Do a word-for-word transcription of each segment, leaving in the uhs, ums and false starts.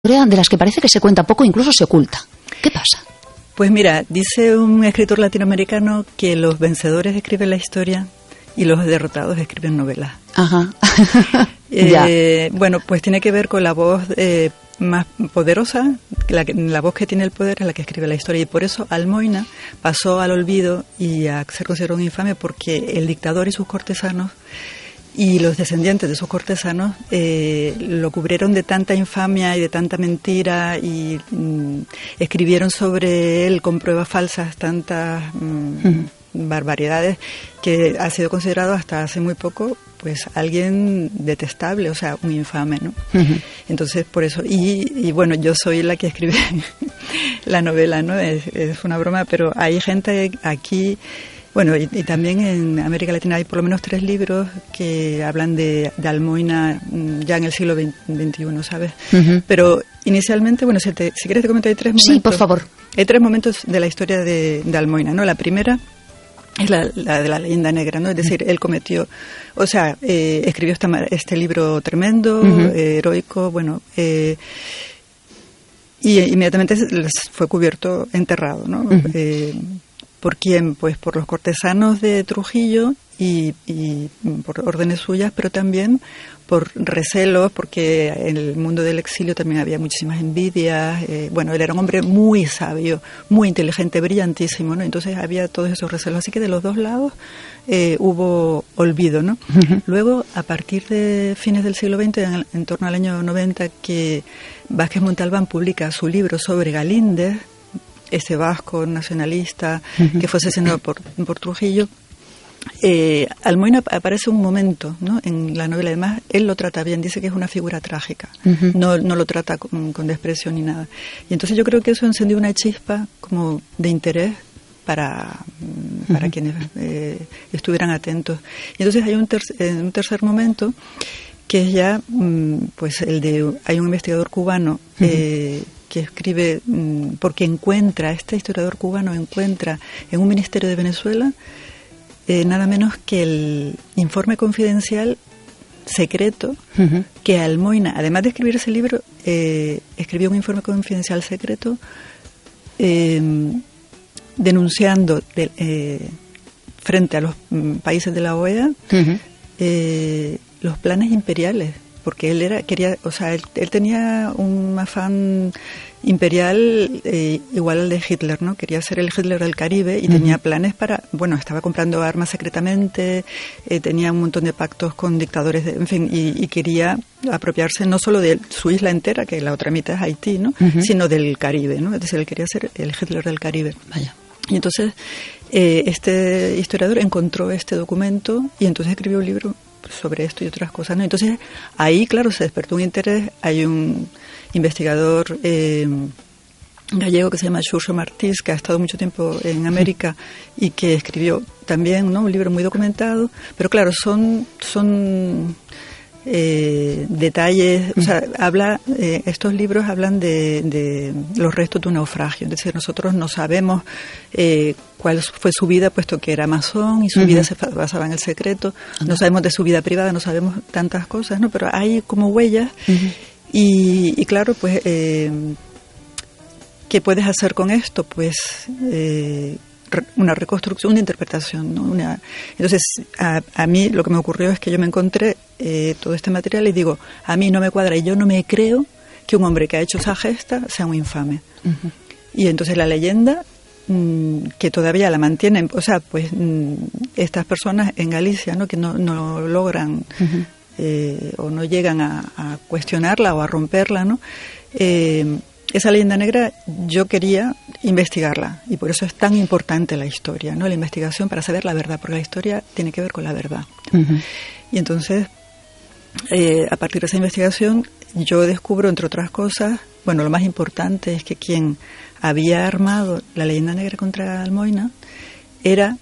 de las que parece que se cuenta poco, incluso se oculta. ¿Qué pasa? Pues mira, dice un escritor latinoamericano que los vencedores escriben la historia y los derrotados escriben novelas. Ajá. eh, bueno, pues tiene que ver con la voz eh, más poderosa, la, que, la voz que tiene el poder es la que escribe la historia, y por eso Almoina pasó al olvido y a ser considerado un infame, porque el dictador y sus cortesanos y los descendientes de esos cortesanos eh, lo cubrieron de tanta infamia y de tanta mentira y mm, escribieron sobre él con pruebas falsas tantas mm, uh-huh. barbaridades, que ha sido considerado hasta hace muy poco pues alguien detestable, o sea, un infame, ¿no? Uh-huh. Entonces, por eso, y, y bueno, yo soy la que escribe la novela, ¿no? Es, es una broma, pero hay gente aquí. Bueno, y, y también en América Latina hay por lo menos tres libros que hablan de, de Almoina ya en el siglo veintiuno, ¿sabes? Uh-huh. Pero inicialmente, bueno, si, te, si quieres te comento, hay tres momentos. Sí, por favor. Hay tres momentos de la historia de, de Almoina, ¿no? La primera es la, la de la leyenda negra, ¿no? Es decir, él cometió, o sea, eh, escribió esta, este libro tremendo, uh-huh. eh, heroico, bueno, eh, y inmediatamente fue cubierto, enterrado, ¿no? Uh-huh. Eh, ¿Por quién? Pues por los cortesanos de Trujillo y, y por órdenes suyas, pero también por recelos, porque en el mundo del exilio también había muchísimas envidias. Eh, bueno, él era un hombre muy sabio, muy inteligente, brillantísimo, ¿no? Entonces había todos esos recelos. Así que de los dos lados eh, hubo olvido, ¿no? Uh-huh. Luego, a partir de fines del siglo veinte, en, en torno al año noventa, que Vázquez Montalbán publica su libro sobre Galíndez, ese vasco nacionalista uh-huh. que fue asesinado por, por Trujillo, eh, Almoina aparece un momento, ¿no?, en la novela. Además, él lo trata bien, dice que es una figura trágica, uh-huh. no, no lo trata con, con desprecio ni nada. Y entonces yo creo que eso encendió una chispa como de interés para, uh-huh. para quienes eh, estuvieran atentos. Y entonces hay un, ter- un tercer momento, que es ya, pues, el de, hay un investigador cubano, uh-huh. eh, que escribe, porque encuentra, este historiador cubano encuentra en un ministerio de Venezuela eh, nada menos que el informe confidencial secreto uh-huh. que Almoina, además de escribir ese libro, eh, escribió un informe confidencial secreto eh, denunciando de, eh, frente a los mm, países de la O E A uh-huh. eh, los planes imperiales, porque él era quería, o sea, él, él tenía un afán imperial eh, igual al de Hitler, ¿no? Quería ser el Hitler del Caribe y uh-huh. tenía planes para, bueno, estaba comprando armas secretamente, eh, tenía un montón de pactos con dictadores, de, en fin, y, y quería apropiarse no solo de su isla entera, que la otra mitad es Haití, ¿no? Uh-huh. Sino del Caribe, ¿no? Es decir, él quería ser el Hitler del Caribe. Vaya. Y entonces eh, este historiador encontró este documento y entonces escribió un libro sobre esto y otras cosas, ¿no? Entonces ahí, claro, se despertó un interés. Hay un investigador eh, gallego que se llama Xurxo Martís, que ha estado mucho tiempo en América y que escribió también, ¿no?, un libro muy documentado, pero claro, son son eh, detalles, o sea, habla eh, estos libros hablan de, de los restos de un naufragio, es decir, nosotros no sabemos eh, cuál fue su vida, puesto que era masón y su uh-huh. vida se basaba en el secreto, uh-huh. no sabemos de su vida privada, no sabemos tantas cosas, ¿no? Pero hay como huellas uh-huh. y, y claro, pues eh, ¿qué puedes hacer con esto? Pues eh, una reconstrucción, una interpretación, ¿no? Una, entonces, a, a mí lo que me ocurrió es que yo me encontré eh, todo este material y digo, a mí no me cuadra y yo no me creo que un hombre que ha hecho esa gesta sea un infame. Uh-huh. Y entonces la leyenda, mmm, que todavía la mantienen, o sea, pues mmm, estas personas en Galicia, ¿no?, que no, no logran uh-huh. eh, o no llegan a, a cuestionarla o a romperla, ¿no? Eh, Esa leyenda negra yo quería investigarla y por eso es tan importante la historia, ¿no? La investigación para saber la verdad, porque la historia tiene que ver con la verdad. Uh-huh. Y entonces, eh, a partir de esa investigación, yo descubro, entre otras cosas, bueno, lo más importante es que quien había armado la leyenda negra contra Almoina era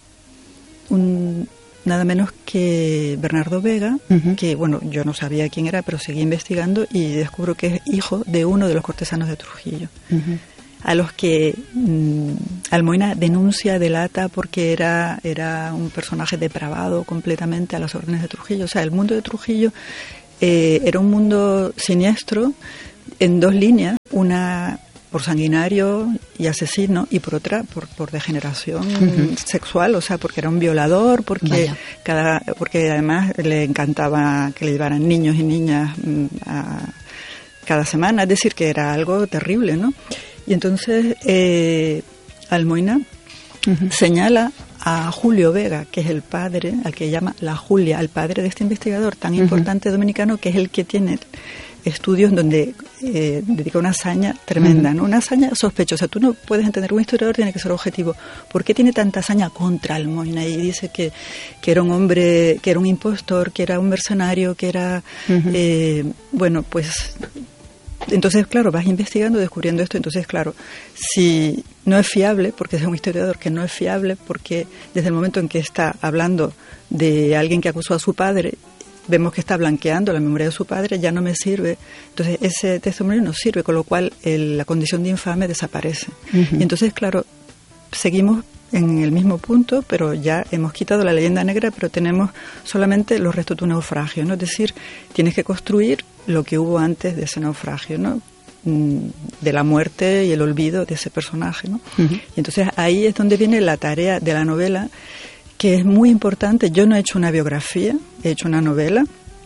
un nada menos que Bernardo Vega, uh-huh. que, bueno, yo no sabía quién era, pero seguí investigando y descubro que es hijo de uno de los cortesanos de Trujillo, uh-huh. a los que mmm, Almoina denuncia, delata, porque era, era un personaje depravado completamente a las órdenes de Trujillo. O sea, el mundo de Trujillo eh, era un mundo siniestro en dos líneas, una por sanguinario y asesino, y por otra por, por degeneración uh-huh. sexual, o sea, porque era un violador, porque cada porque además le encantaba que le llevaran niños y niñas a cada semana, es decir, que era algo terrible, ¿no? Y entonces eh, Almoina uh-huh. señala a Julio Vega, que es el padre, al que llama la Julia, al padre de este investigador tan uh-huh. importante dominicano, que es el que tiene estudios donde eh, dedica una hazaña tremenda, ¿no? Una hazaña sospechosa. Tú no puedes entender, un historiador tiene que ser objetivo. ¿Por qué tiene tanta hazaña contra Almoina? Y dice que, que era un hombre, que era un impostor, que era un mercenario, que era, uh-huh. eh, bueno, pues... Entonces, claro, vas investigando, descubriendo esto. Entonces, claro, si no es fiable, porque es un historiador que no es fiable, porque desde el momento en que está hablando de alguien que acusó a su padre, vemos que está blanqueando la memoria de su padre, ya no me sirve. Entonces, ese testimonio no sirve, con lo cual el, la condición de infame desaparece. Uh-huh. Y entonces, claro, seguimos en el mismo punto, pero ya hemos quitado la leyenda negra, pero tenemos solamente los restos de un naufragio, ¿no? Es decir, tienes que construir lo que hubo antes de ese naufragio, ¿no? De la muerte y el olvido de ese personaje, ¿no? Uh-huh. Y entonces ahí es donde viene la tarea de la novela, que es muy importante. Yo no he hecho una biografía, he hecho una novela,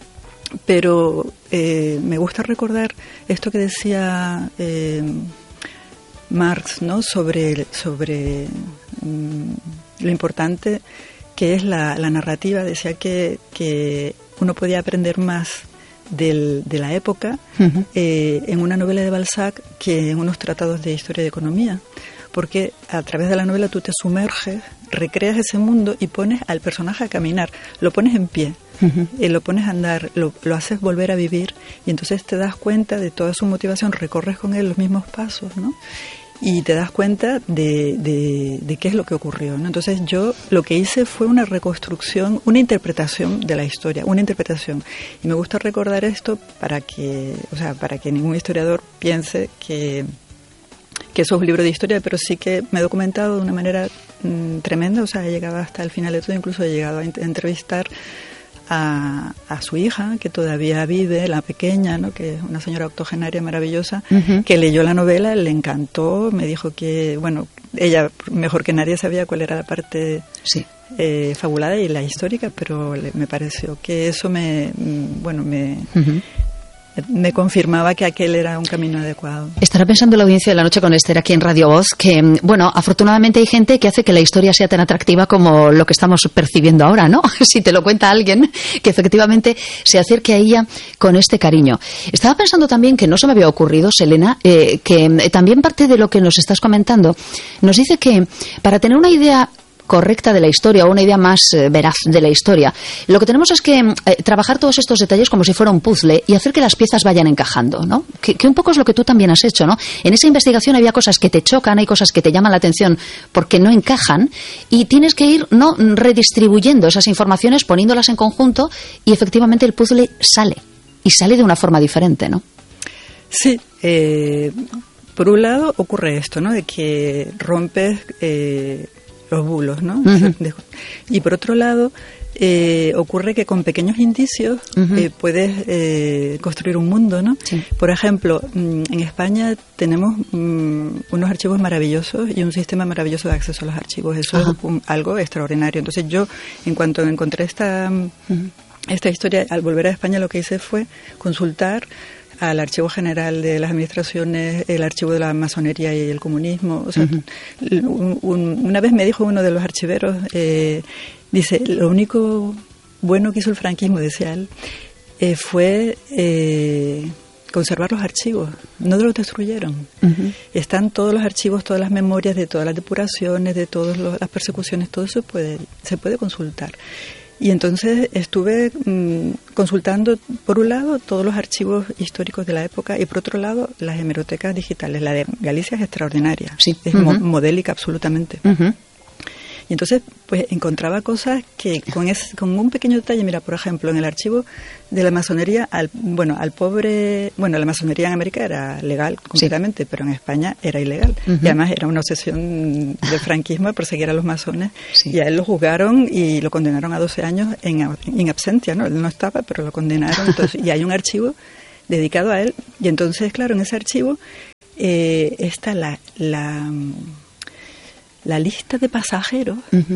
pero eh, me gusta recordar esto que decía eh, Marx, ¿no? Sobre, sobre um, lo importante que es la, la narrativa. Decía que, que uno podía aprender más del, de la época uh-huh. eh, en una novela de Balzac que en unos tratados de historia y de economía, porque a través de la novela tú te sumerges, recreas ese mundo y pones al personaje a caminar, lo pones en pie, uh-huh. eh, lo pones a andar, lo, lo haces volver a vivir, y entonces te das cuenta de toda su motivación, recorres con él los mismos pasos, ¿no? Y te das cuenta de, de, de qué es lo que ocurrió, ¿no? Entonces yo lo que hice fue una reconstrucción, una interpretación de la historia, una interpretación. Y me gusta recordar esto para que, o sea, para que ningún historiador piense que, que eso es un libro de historia, pero sí que me he documentado de una manera mmm, tremenda, o sea, he llegado hasta el final de todo, incluso he llegado a, int- a entrevistar A, a su hija, que todavía vive, la pequeña, ¿no? Que es una señora octogenaria maravillosa, uh-huh. que leyó la novela, le encantó, me dijo que, bueno, ella mejor que nadie sabía cuál era la parte sí. eh, fabulada y la histórica, pero le, me pareció que eso me, bueno, me... Uh-huh. me confirmaba que aquel era un camino adecuado. Estará pensando la audiencia de La Noche con Esther aquí en Radio Voz que, bueno, afortunadamente hay gente que hace que la historia sea tan atractiva como lo que estamos percibiendo ahora, ¿no? Si te lo cuenta alguien que efectivamente se acerque a ella con este cariño. Estaba pensando también, que no se me había ocurrido, Selena, eh, que también parte de lo que nos estás comentando nos dice que para tener una idea correcta de la historia o una idea más eh, veraz de la historia, lo que tenemos es que eh, trabajar todos estos detalles como si fuera un puzzle y hacer que las piezas vayan encajando, ¿no? Que, que un poco es lo que tú también has hecho, ¿no? En esa investigación había cosas que te chocan, hay cosas que te llaman la atención porque no encajan y tienes que ir no redistribuyendo esas informaciones, poniéndolas en conjunto y efectivamente el puzzle sale y sale de una forma diferente, ¿no? Sí, eh, por un lado ocurre esto, ¿no? De que rompes eh, los bulos, ¿no? Uh-huh. Y por otro lado, eh, ocurre que con pequeños indicios uh-huh. eh, puedes eh, construir un mundo, ¿no? Sí. Por ejemplo, en España tenemos um, unos archivos maravillosos y un sistema maravilloso de acceso a los archivos. Eso uh-huh. es un, algo extraordinario. Entonces yo, en cuanto encontré esta, uh-huh. esta historia, al volver a España lo que hice fue consultar al Archivo General de las Administraciones, el Archivo de la Masonería y el Comunismo. O sea, uh-huh. un, un, una vez me dijo uno de los archiveros, eh, dice, lo único bueno que hizo el franquismo, decía él, eh, fue eh, conservar los archivos, no los destruyeron. Uh-huh. Están todos los archivos, todas las memorias de todas las depuraciones, de todas las persecuciones, todo eso puede, se puede consultar. Y entonces estuve mmm, consultando, por un lado, todos los archivos históricos de la época y, por otro lado, las hemerotecas digitales. La de Galicia es extraordinaria, sí. es uh-huh. mo- modélica absolutamente. Uh-huh. Y entonces, pues, encontraba cosas que con, es, con un pequeño detalle, mira, por ejemplo, en el archivo de la masonería, al, bueno, al pobre, bueno, la masonería en América era legal completamente, sí. pero en España era ilegal. Uh-huh. Y además era una obsesión del franquismo perseguir a los masones. Sí. Y a él lo juzgaron y lo condenaron a doce años en in absentia, ¿no? Él no estaba, pero lo condenaron. Entonces, y hay un archivo dedicado a él. Y entonces, claro, en ese archivo eh, está la, la, la lista de pasajeros, uh-huh.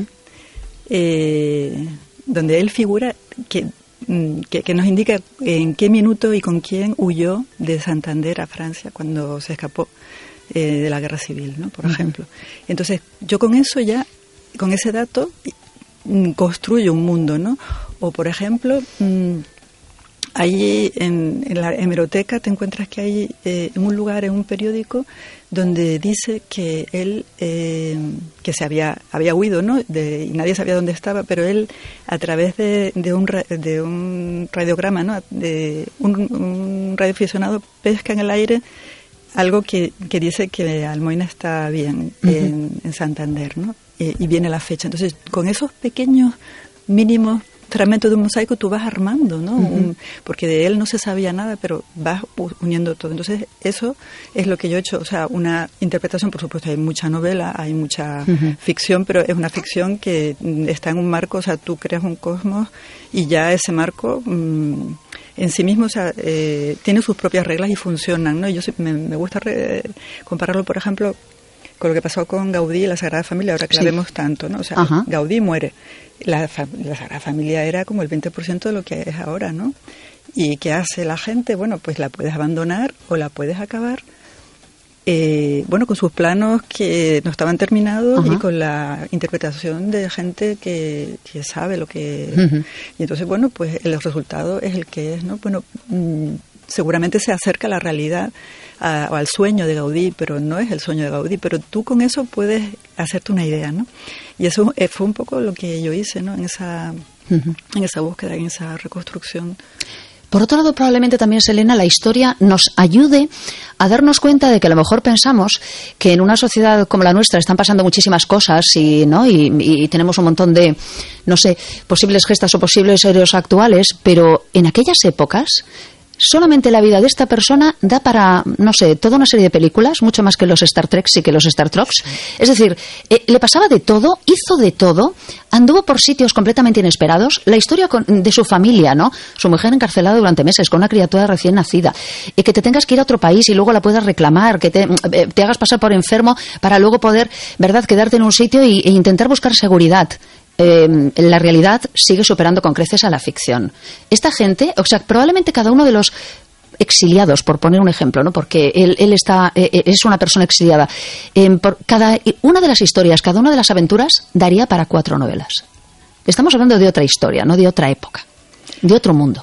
eh, donde él figura que, que, que nos indica en qué minuto y con quién huyó de Santander a Francia cuando se escapó eh, de la guerra civil, ¿no? Por uh-huh. ejemplo. Entonces, yo con eso ya, con ese dato, construyo un mundo, ¿no? O, por ejemplo, mmm, ahí en, en la hemeroteca te encuentras que hay eh, un lugar en un periódico donde dice que él eh, que se había había huido, ¿no? De, y nadie sabía dónde estaba, pero él a través de, de un de un radiograma, ¿no? De un, un radioaficionado pesca en el aire algo que, que dice que Almoina está bien uh-huh. en, en Santander, ¿no? Eh, y viene la fecha. Entonces, con esos pequeños mínimos fragmentos de un mosaico tú vas armando, ¿no? Uh-huh. Un, porque de él no se sabía nada, pero vas uniendo todo. Entonces, eso es lo que yo he hecho. O sea, una interpretación, por supuesto, hay mucha novela, hay mucha uh-huh. ficción, pero es una ficción que está en un marco, o sea, tú creas un cosmos y ya ese marco mmm, en sí mismo, o sea, eh, tiene sus propias reglas y funcionan, ¿no? Yo me, me gusta re, compararlo, por ejemplo, con lo que pasó con Gaudí y la Sagrada Familia, ahora que sí. la vemos tanto, ¿no? O sea, uh-huh. Gaudí muere. La, la Sagrada Familia era como el veinte por ciento de lo que es ahora, ¿no? ¿Y qué hace la gente? Bueno, pues la puedes abandonar o la puedes acabar, eh, bueno, con sus planos que no estaban terminados uh-huh. y con la interpretación de gente que, que sabe lo que... Uh-huh. Y entonces, bueno, pues el resultado es el que es, ¿no? Bueno, mmm, seguramente se acerca a la realidad, a, o al sueño de Gaudí, pero no es el sueño de Gaudí, pero tú con eso puedes hacerte una idea, ¿no? Y eso eh, fue un poco lo que yo hice, ¿no? En esa, uh-huh. en esa búsqueda, en esa reconstrucción. Por otro lado, probablemente también, Selena, la historia nos ayude a darnos cuenta de que a lo mejor pensamos que en una sociedad como la nuestra están pasando muchísimas cosas y, ¿no? y, y tenemos un montón de, no sé, posibles gestas o posibles héroes actuales, pero en aquellas épocas solamente la vida de esta persona da para, no sé, toda una serie de películas, mucho más que los Star Trek y que los Star Trops. Es decir, eh, le pasaba de todo, hizo de todo, anduvo por sitios completamente inesperados. La historia con, de su familia, ¿no? Su mujer encarcelada durante meses con una criatura recién nacida. Y que te tengas que ir a otro país y luego la puedas reclamar, que te, eh, te hagas pasar por enfermo para luego poder, ¿verdad?, quedarte en un sitio y, e intentar buscar seguridad. Eh, la realidad sigue superando con creces a la ficción. Esta gente, o sea, probablemente cada uno de los exiliados, por poner un ejemplo, ¿no? Porque él, él está, eh, es una persona exiliada. Eh, por cada una de las historias, cada una de las aventuras daría para cuatro novelas. Estamos hablando de otra historia, no de otra época, de otro mundo.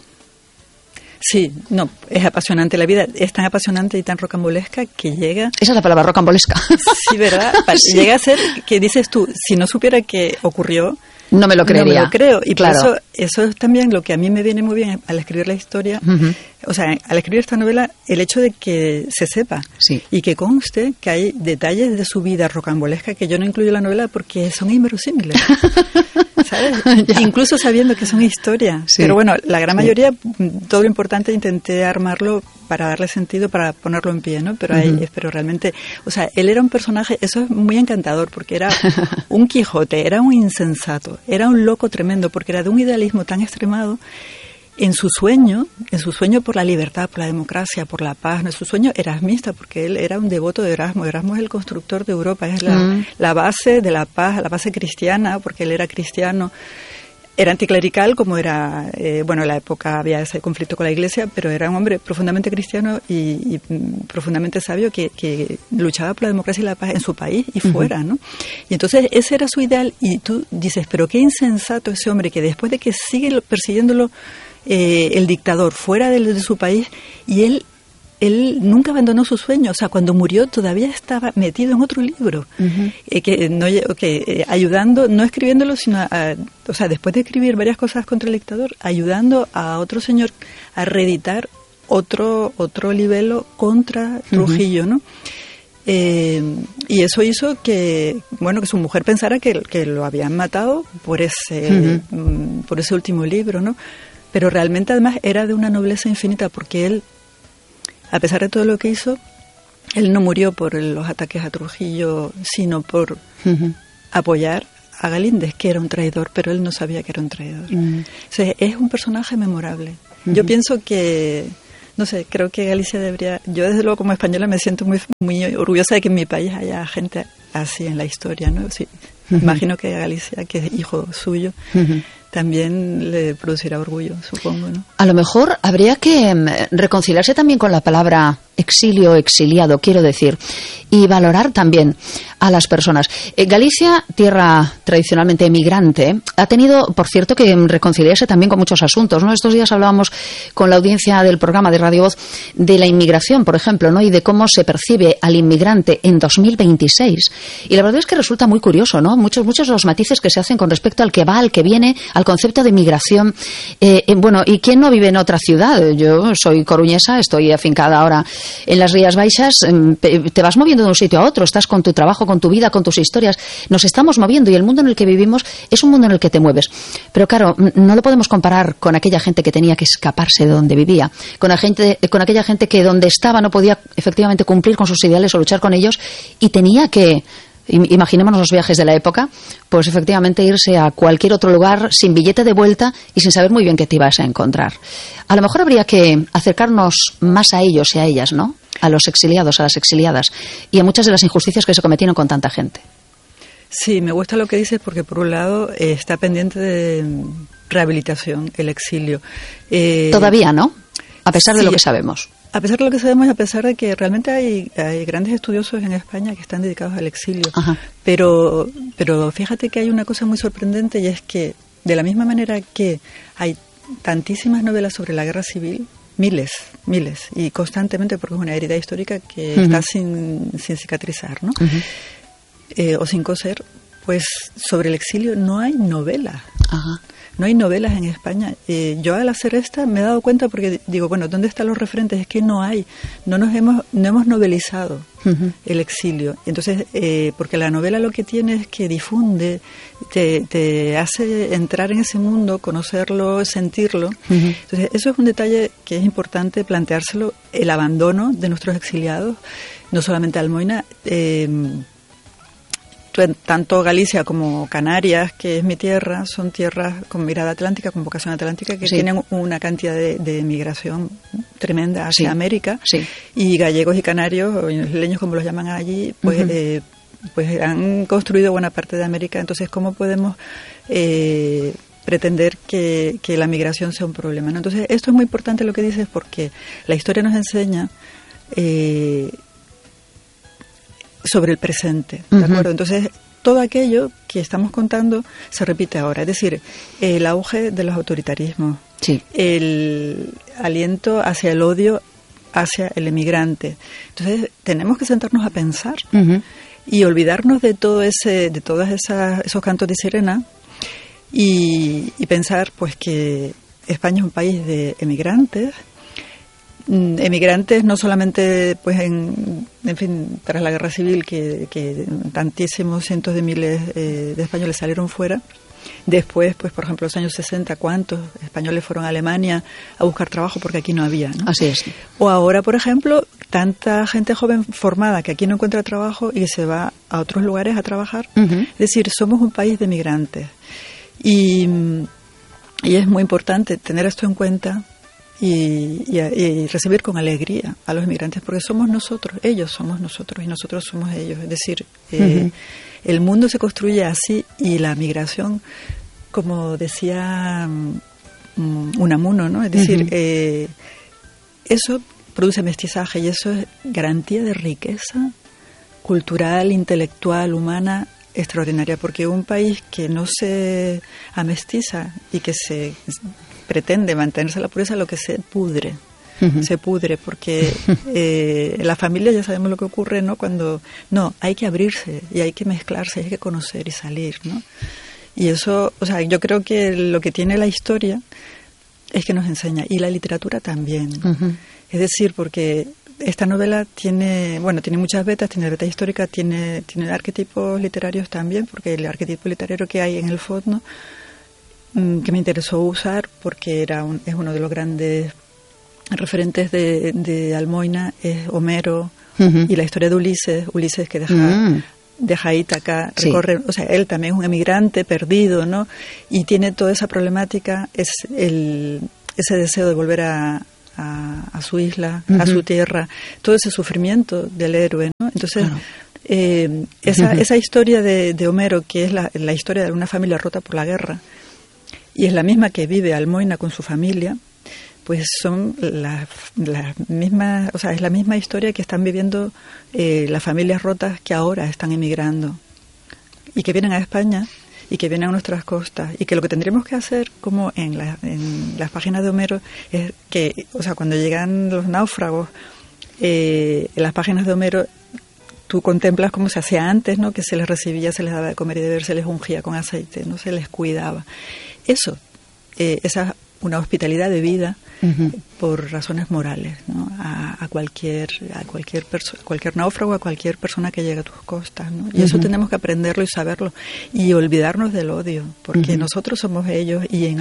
Sí, no, es apasionante. La vida es tan apasionante y tan rocambolesca que llega... Esa es la palabra, rocambolesca. Sí, ¿verdad? Sí. Llega a ser que dices tú, si no supiera que ocurrió... No me lo creería. No me lo creo. Y claro. por eso, eso es también lo que a mí me viene muy bien al escribir la historia. Uh-huh. O sea, al escribir esta novela, el hecho de que se sepa sí. y que conste que hay detalles de su vida rocambolesca que yo no incluyo en la novela porque son inverosímiles. ¿Sabes? Incluso sabiendo que son historias. Sí. Pero bueno, la gran mayoría, sí. todo lo importante intenté armarlo para darle sentido, para ponerlo en pie, ¿no? Pero, uh-huh. hay, pero realmente, o sea, él era un personaje, eso es muy encantador, porque era un Quijote, era un insensato, era un loco tremendo, porque era de un idealismo tan extremado. En su sueño, en su sueño por la libertad, por la democracia, por la paz, no, su sueño erasmista, porque él era un devoto de Erasmo. Erasmo es el constructor de Europa, es la, mm. la base de la paz, la base cristiana, porque él era cristiano. Era anticlerical, como era, eh, bueno, en la época había ese conflicto con la Iglesia, pero era un hombre profundamente cristiano y, y profundamente sabio que, que luchaba por la democracia y la paz en su país y fuera, uh-huh. ¿no? Y entonces ese era su ideal y tú dices, pero qué insensato ese hombre que después de que sigue persiguiéndolo eh, el dictador fuera de, de su país y él él nunca abandonó su sueño, o sea, cuando murió todavía estaba metido en otro libro, uh-huh. eh, que no que eh, ayudando, no escribiéndolo, sino, a, a, o sea, después de escribir varias cosas contra el dictador, ayudando a otro señor a reeditar otro otro libelo contra Trujillo, uh-huh. ¿no? Eh, y eso hizo que, bueno, que su mujer pensara que, que lo habían matado por ese uh-huh. mm, por ese último libro, ¿no? Pero realmente además era de una nobleza infinita porque él, a pesar de todo lo que hizo, él no murió por los ataques a Trujillo, sino por uh-huh. apoyar a Galíndez, que era un traidor, pero él no sabía que era un traidor. Uh-huh. O sea, es un personaje memorable. Uh-huh. Yo pienso que no sé, creo que Galicia debería, yo desde luego como española me siento muy muy orgullosa de que en mi país haya gente así en la historia, ¿no? Sí, uh-huh. Imagino que a Galicia, que es hijo suyo, uh-huh. también le producirá orgullo, supongo, ¿no? A lo mejor habría que reconciliarse también con la palabra exilio, exiliado, quiero decir, y valorar también a las personas. Eh, Galicia, tierra tradicionalmente emigrante, ha tenido, por cierto, que reconciliarse también con muchos asuntos, ¿no? Estos días hablábamos con la audiencia del programa de Radio Voz de la inmigración, por ejemplo, ¿no? Y de cómo se percibe al inmigrante en dos mil veintiséis. Y la verdad es que resulta muy curioso, ¿no? Muchos, muchos de los matices que se hacen con respecto al que va, al que viene, al concepto de migración. Eh, eh, bueno, ¿y quién no vive en otra ciudad? Yo soy coruñesa, estoy afincada ahora en las Rías Baixas, te vas moviendo de un sitio a otro, estás con tu trabajo, con tu vida, con tus historias, nos estamos moviendo y el mundo en el que vivimos es un mundo en el que te mueves. Pero claro, no lo podemos comparar con aquella gente que tenía que escaparse de donde vivía, con, la gente, con aquella gente que donde estaba no podía efectivamente cumplir con sus ideales o luchar con ellos y tenía que, imaginémonos los viajes de la época, pues efectivamente irse a cualquier otro lugar sin billete de vuelta y sin saber muy bien qué te ibas a encontrar. A lo mejor habría que acercarnos más a ellos y a ellas, ¿no? A los exiliados, a las exiliadas y a muchas de las injusticias que se cometieron con tanta gente. Sí, me gusta lo que dices porque por un lado eh, está pendiente de rehabilitación el exilio. Eh, Todavía, ¿no? A pesar sí, de lo que sabemos. A pesar de lo que sabemos y a pesar de que realmente hay, hay grandes estudiosos en España que están dedicados al exilio. Ajá. Pero, pero fíjate que hay una cosa muy sorprendente y es que de la misma manera que hay tantísimas novelas sobre la guerra civil, miles, miles, y constantemente porque es una herida histórica que uh-huh. está sin, sin cicatrizar, ¿no? Uh-huh. Eh, o sin coser, pues sobre el exilio no hay novelas. Ajá. No hay novelas en España. Eh, yo al hacer esta me he dado cuenta porque digo, bueno, ¿dónde están los referentes? Es que no hay, no nos hemos, no hemos novelizado uh-huh. el exilio. Entonces, eh, porque la novela lo que tiene es que difunde, te, te hace entrar en ese mundo, conocerlo, sentirlo. Uh-huh. Entonces, eso es un detalle que es importante planteárselo, el abandono de nuestros exiliados, no solamente Almoina, eh, tanto Galicia como Canarias, que es mi tierra, son tierras con mirada atlántica, con vocación atlántica, que sí. tienen una cantidad de, de migración tremenda hacia sí. América. Sí. Y gallegos y canarios, o isleños como los llaman allí, pues, uh-huh. eh, pues han construido buena parte de América. Entonces, ¿cómo podemos eh, pretender que, que la migración sea un problema, ¿no? Entonces, esto es muy importante lo que dices porque la historia nos enseña Eh, sobre el presente, ¿de uh-huh. acuerdo? Entonces, todo aquello que estamos contando se repite ahora. Es decir, el auge de los autoritarismos, sí. el aliento hacia el odio hacia el emigrante. Entonces, tenemos que sentarnos a pensar uh-huh. y olvidarnos de todo ese, de todos esos cantos de sirena y, y pensar, pues, que España es un país de emigrantes, emigrantes no solamente pues en, en fin tras la guerra civil que, que tantísimos cientos de miles eh, de españoles salieron fuera, después pues por ejemplo los años sesenta cuántos españoles fueron a Alemania a buscar trabajo porque aquí no había, ¿no? Así es. O ahora por ejemplo tanta gente joven formada que aquí no encuentra trabajo y se va a otros lugares a trabajar. Uh-huh. Es decir, somos un país de migrantes y, y es muy importante tener esto en cuenta Y, y, y recibir con alegría a los inmigrantes porque somos nosotros, ellos somos nosotros y nosotros somos ellos. Es decir, eh, uh-huh. el mundo se construye así y la migración, como decía um, Unamuno, ¿no? Es decir, uh-huh. eh, eso produce mestizaje y eso es garantía de riqueza cultural, intelectual, humana extraordinaria, porque un país que no se amestiza y que se pretende mantenerse la pureza, lo que se pudre, uh-huh. se pudre, porque eh, en la familia ya sabemos lo que ocurre, ¿no? Cuando, no, hay que abrirse y hay que mezclarse, hay que conocer y salir, ¿no? Y eso, o sea, yo creo que lo que tiene la historia es que nos enseña, y la literatura también. Uh-huh. Es decir, porque esta novela tiene, bueno, tiene muchas vetas, tiene beta histórica, tiene, tiene arquetipos literarios también, porque el arquetipo literario que hay en el fondo que me interesó usar porque era un, es uno de los grandes referentes de, de Almoina, es Homero uh-huh. y la historia de Ulises, Ulises que deja, uh-huh. deja a Ítaca, recorre, sí. o sea, él también es un emigrante perdido, ¿no? Y tiene toda esa problemática, es el, ese deseo de volver a, a, a su isla, uh-huh. a su tierra, todo ese sufrimiento del héroe, ¿no? Entonces, claro. eh, esa, uh-huh. esa historia de, de Homero, que es la, la historia de una familia rota por la guerra, y es la misma que vive Almoina con su familia, pues son las la mismas, o sea, es la misma historia que están viviendo eh, las familias rotas que ahora están emigrando y que vienen a España y que vienen a nuestras costas, y que lo que tendríamos que hacer, como en, la, en las páginas de Homero, es que, o sea, cuando llegan los náufragos, eh, en las páginas de Homero tú contemplas cómo se hacía antes, ¿no? Que se les recibía, se les daba de comer y de beber, se les ungía con aceite, no se les cuidaba. Eso, eh, esa una hospitalidad de vida uh-huh. por razones morales, ¿no? A, a cualquier a cualquier perso- cualquier náufrago, a cualquier persona que llegue a tus costas, ¿no? Y uh-huh. eso tenemos que aprenderlo y saberlo y olvidarnos del odio, porque uh-huh. nosotros somos ellos, y en